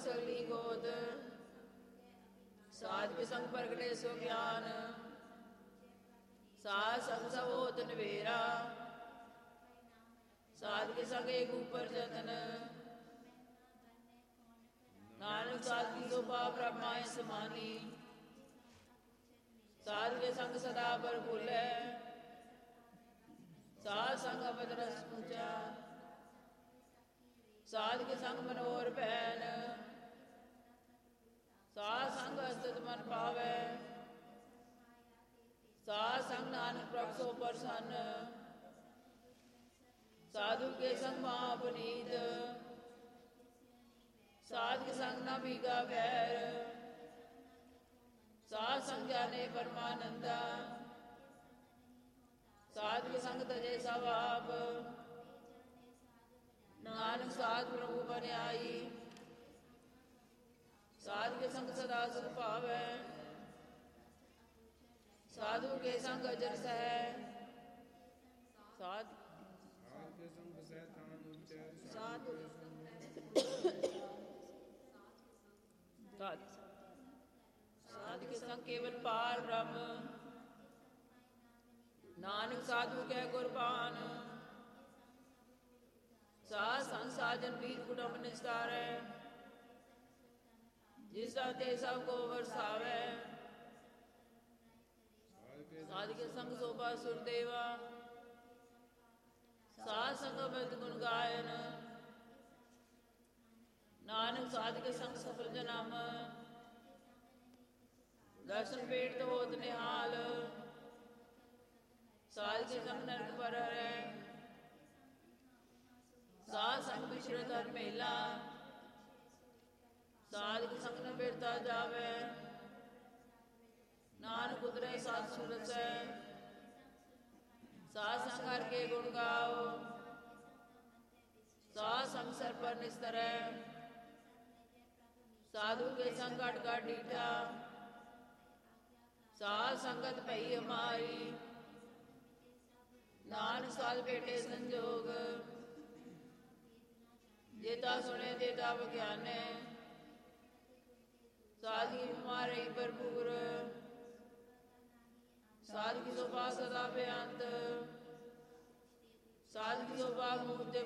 सगली गोद साध के संग प्रगटे सो ज्ञान साध संग सब होत नवेरा साध के संग एक ऊपर जतन नानक साध की शोभा ब्रह्माए समानी साध के संग सदा पर भूले साध संग अवध रस पूजा साध के संग मनोहर भैन साध संग अस्तित मन पावे साध संग नानक प्रभ सो प्रसन्न साधु के संग महापनीत साध के संग न भीगा बैर साध संग जाने परमानंदा साध के संग तजे सवाब नानक साध प्रभु बन्याई साध के संग सदा सुख पावै साधु के संग अजर सह साध साध के संग केवल पार ब्रह्म नानक साधु कै कुर्बान साध संग साजन पीर कुटुंब निस्तारै जिसका ते सब को वरसावै साध के संग शोभा सुरदेवा साध संग अमृत गुण गायन नानक साध के संग सफल जन्म दर्शन पेट तो होत निहाल साध के संग नरक पर हरै साध संग बिछड़त हर मेला साध के संग न बिरता जावे नानक उतरे साध सूरत है साध संग हर के गुण गाओ साध संग सर पर निस्तर साधु के संग घट घट डीठा साध संगत भई हमारी नानक साध बेटे संजोग जेता सुने देता बख्याने साध की हमारे भरपूर साध की शोभा सदा बेअंत साध की शोभा मुझ